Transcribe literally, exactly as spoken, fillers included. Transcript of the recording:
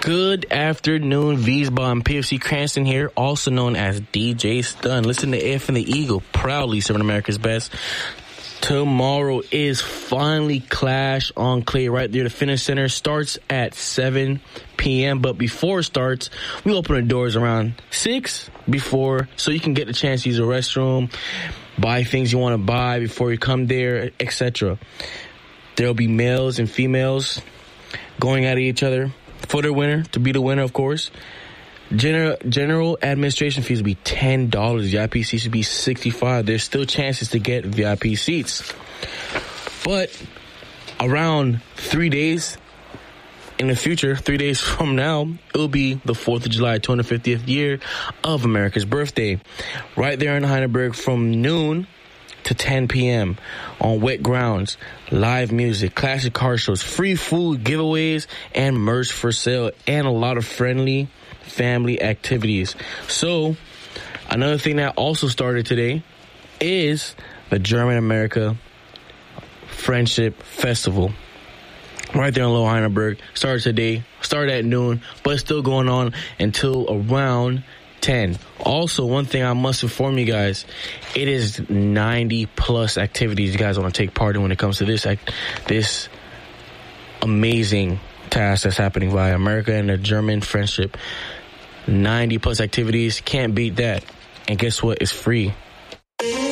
Good afternoon, Wiesbaden and P F C Cranston here, also known as D J Stun. Listen to If and the Eagle, proudly serving America's best. Tomorrow is finally Clash on Clay right there. The Fitness Center starts at seven p.m. But before it starts, we open the doors around six before, so you can get the chance to use the restroom, buy things you want to buy before you come there, et cetera. There'll be males and females going at each other for the winner, to be the winner, of course. General general administration fees will be ten dollars. V I P seats will be sixty-five dollars. There's still chances to get V I P seats. But around three days in the future, three days from now, it will be the fourth of July, two hundred fiftieth year of America's birthday. Right there in Heidelberg from noon to ten p.m. on wet grounds, live music, classic car shows, free food, giveaways, and merch for sale, and a lot of friendly family activities. So, another thing that also started today is the German America Friendship Festival. Right there in Lower Heidelberg. Started today, started at noon, but it's still going on until around ten. Also, one thing I must inform you guys, it is ninety plus activities you guys want to take part in when it comes to this this amazing task that's happening via America and the German friendship. ninety plus activities, can't beat that. And guess what? It's free.